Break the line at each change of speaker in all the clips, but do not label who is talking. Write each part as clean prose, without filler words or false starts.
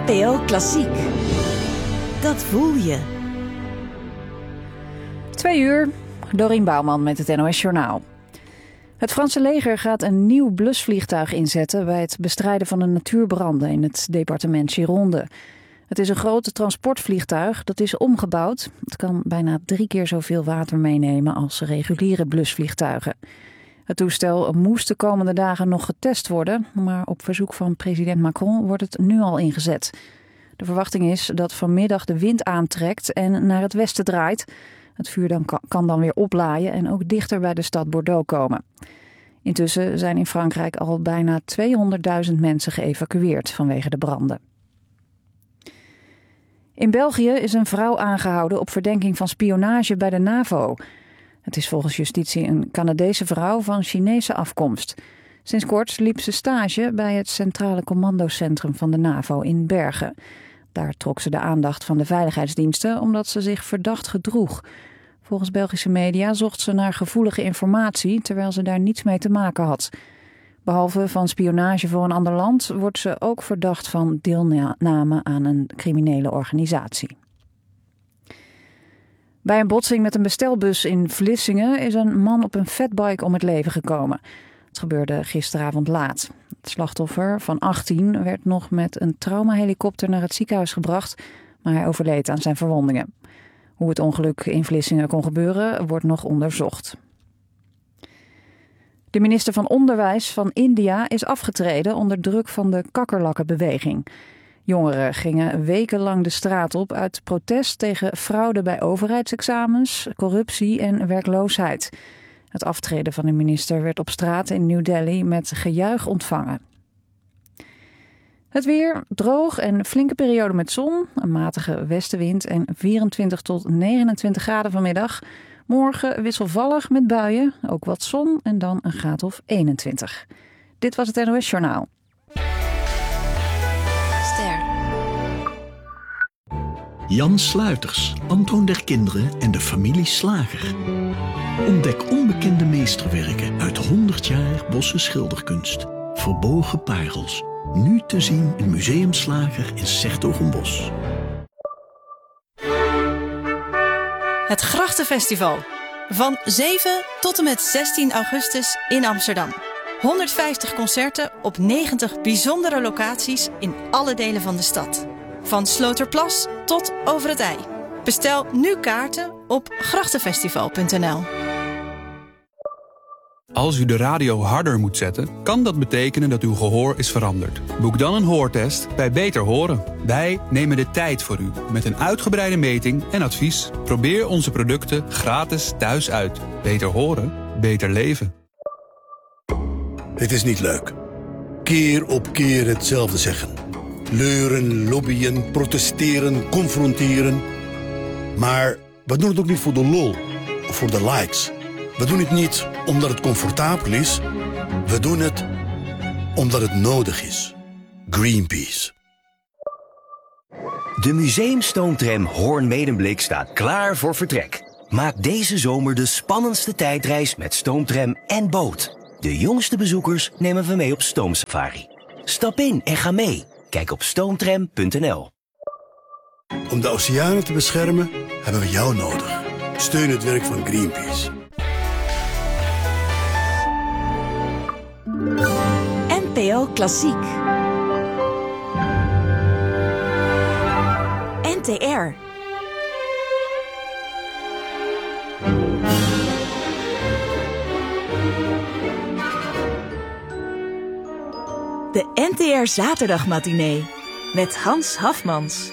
NPO Klassiek. Dat voel je. 2:00, Dorien Bouwman met het NOS Journaal. Het Franse leger gaat een nieuw blusvliegtuig inzetten bij het bestrijden van de natuurbranden in het departement Gironde. Het is een groot transportvliegtuig dat is omgebouwd. Het kan bijna 3 keer zoveel water meenemen als reguliere blusvliegtuigen. Het toestel moest de komende dagen nog getest worden, maar op verzoek van president Macron wordt het nu al ingezet. De verwachting is dat vanmiddag de wind aantrekt en naar het westen draait. Het vuur kan dan weer oplaaien en ook dichter bij de stad Bordeaux komen. Intussen zijn in Frankrijk al bijna 200.000 mensen geëvacueerd vanwege de branden. In België is een vrouw aangehouden op verdenking van spionage bij de NAVO. Het is volgens justitie een Canadese vrouw van Chinese afkomst. Sinds kort liep ze stage bij het Centrale Commandocentrum van de NAVO in Bergen. Daar trok ze de aandacht van de veiligheidsdiensten omdat ze zich verdacht gedroeg. Volgens Belgische media zocht ze naar gevoelige informatie terwijl ze daar niets mee te maken had. Behalve van spionage voor een ander land wordt ze ook verdacht van deelname aan een criminele organisatie. Bij een botsing met een bestelbus in Vlissingen is een man op een fatbike om het leven gekomen. Het gebeurde gisteravond laat. Het slachtoffer van 18 werd nog met een traumahelikopter naar het ziekenhuis gebracht, maar hij overleed aan zijn verwondingen. Hoe het ongeluk in Vlissingen kon gebeuren, wordt nog onderzocht. De minister van Onderwijs van India is afgetreden onder druk van de kakkerlakkenbeweging. Jongeren gingen wekenlang de straat op uit protest tegen fraude bij overheidsexamens, corruptie en werkloosheid. Het aftreden van de minister werd op straat in New Delhi met gejuich ontvangen. Het weer, droog en flinke periode met zon, een matige westenwind en 24 tot 29 graden vanmiddag. Morgen wisselvallig met buien, ook wat zon en dan een graad of 21. Dit was het NOS Journaal.
Jan Sluiters, Antoon der Kinderen en de familie Slager. Ontdek onbekende meesterwerken uit 100 jaar Bosse schilderkunst. Verborgen parels. Nu te zien in Museum Slager in 's-Hertogenbosch.
Het Grachtenfestival. Van 7 tot en met 16 augustus in Amsterdam. 150 concerten op 90 bijzondere locaties in alle delen van de stad. Van Sloterplas tot Over het IJ. Bestel nu kaarten op grachtenfestival.nl.
Als u de radio harder moet zetten, kan dat betekenen dat uw gehoor is veranderd. Boek dan een hoortest bij Beter Horen. Wij nemen de tijd voor u met een uitgebreide meting en advies. Probeer onze producten gratis thuis uit. Beter horen, beter leven.
Het is niet leuk. Keer op keer hetzelfde zeggen. Leuren, lobbyen, protesteren, confronteren. Maar we doen het ook niet voor de lol of voor de likes. We doen het niet omdat het comfortabel is. We doen het omdat het nodig is. Greenpeace.
De museumstoomtram Hoorn-Medemblik staat klaar voor vertrek. Maak deze zomer de spannendste tijdreis met stoomtram en boot. De jongste bezoekers nemen we mee op stoomsafari. Stap in en ga mee. Kijk op stoomtram.nl.
Om de oceanen te beschermen hebben we jou nodig. Steun het werk van Greenpeace.
NPO Klassiek. NTR. De NTR Zaterdagmatinee met Hans Hafmans.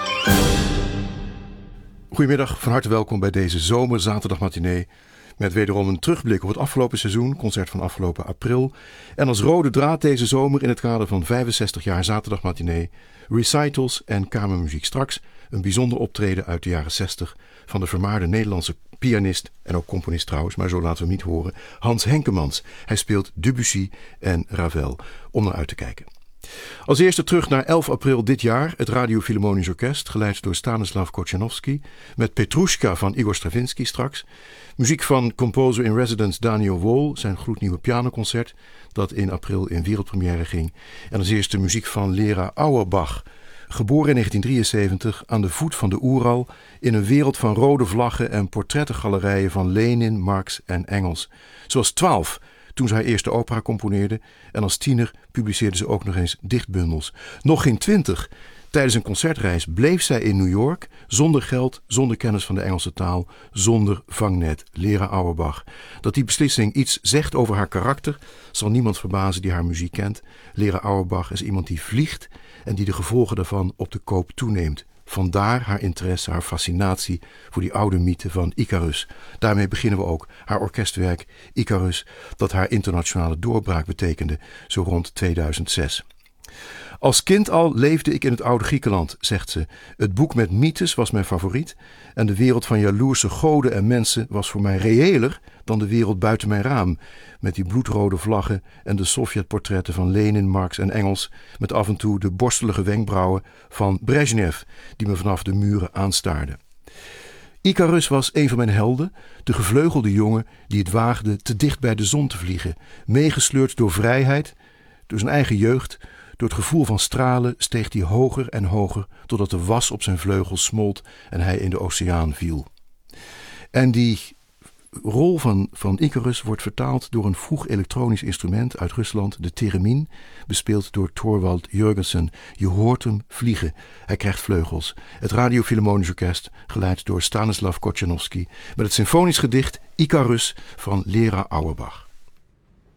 Goedemiddag, van harte welkom bij deze zomerzaterdagmatinee. Met wederom een terugblik op het afgelopen seizoen, concert van afgelopen april. En als rode draad deze zomer in het kader van 65 jaar zaterdagmatinee, recitals en kamermuziek. Straks een bijzonder optreden uit de jaren 60 van de vermaarde Nederlandse pianist en ook componist trouwens, maar zo laten we hem niet horen, Hans Henkemans. Hij speelt Debussy en Ravel, om naar uit te kijken. Als eerste terug naar 11 april dit jaar, het Radio Philharmonisch Orkest, geleid door Stanislav Kocianowski, met Petrushka van Igor Stravinsky straks. Muziek van composer in residence Daniel Wohl, zijn gloednieuwe pianoconcert, dat in april in wereldpremière ging. En als eerste muziek van Lera Auerbach, geboren in 1973 aan de voet van de Oeral in een wereld van rode vlaggen en portrettengalerijen van Lenin, Marx en Engels. Ze was 12 toen ze haar eerste opera componeerde en als tiener publiceerde ze ook nog eens dichtbundels. Nog geen 20. Tijdens een concertreis bleef zij in New York, zonder geld, zonder kennis van de Engelse taal, zonder vangnet. Lera Auerbach. Dat die beslissing iets zegt over haar karakter, zal niemand verbazen die haar muziek kent. Lera Auerbach is iemand die vliegt en die de gevolgen daarvan op de koop toeneemt. Vandaar haar interesse, haar fascinatie voor die oude mythe van Icarus. Daarmee beginnen we ook haar orkestwerk Icarus, dat haar internationale doorbraak betekende, zo rond 2006. Als kind al leefde ik in het oude Griekenland, zegt ze. Het boek met mythes was mijn favoriet en de wereld van jaloerse goden en mensen was voor mij reëler dan de wereld buiten mijn raam, met die bloedrode vlaggen en de Sovjetportretten van Lenin, Marx en Engels, met af en toe de borstelige wenkbrauwen van Brezhnev, die me vanaf de muren aanstaarde. Icarus was een van mijn helden, de gevleugelde jongen die het waagde te dicht bij de zon te vliegen, meegesleurd door vrijheid, door zijn eigen jeugd. Door het gevoel van stralen steeg hij hoger en hoger, totdat de was op zijn vleugels smolt en hij in de oceaan viel. En die rol van Icarus wordt vertaald door een vroeg elektronisch instrument uit Rusland, de theremin, bespeeld door Thorvald Jurgensen. Je hoort hem vliegen. Hij krijgt vleugels. Het Radio Philharmonisch Orkest, geleid door Stanislav Kochanowski, met het symfonisch gedicht Icarus van Lera Auerbach.